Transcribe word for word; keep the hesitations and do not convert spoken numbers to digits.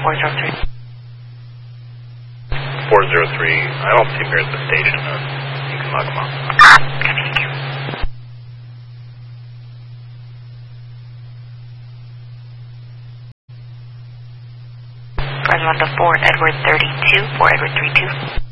four zero three. four zero three, I don't see him here at the station. Uh, you can log him off. Okay, thank you. Roswell four, Edward thirty-two, four Edward three two.